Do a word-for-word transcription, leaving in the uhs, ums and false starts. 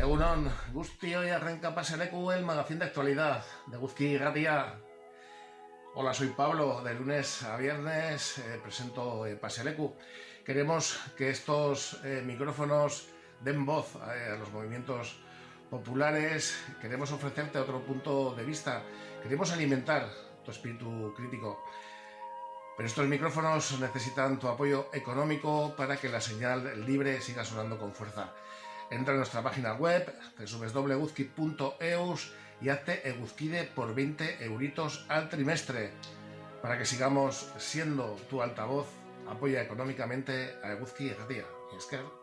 Egunon, Guzti hoy arranca Paseleku, el magazín de actualidad de Eguzki Irratia. Hola, soy Pablo, de lunes a viernes eh, presento eh, Paseleku. Queremos que estos eh, micrófonos den voz eh, a los movimientos populares, queremos ofrecerte otro punto de vista, queremos alimentar tu espíritu crítico. Pero estos micrófonos necesitan tu apoyo económico para que la señal libre siga sonando con fuerza. Entra en nuestra página web, doble u doble u doble u punto eguzki punto eus, y hazte Eguzkide por veinte euritos al trimestre. Para que sigamos siendo tu altavoz, apoya económicamente a Eguzki Irratia. Y es que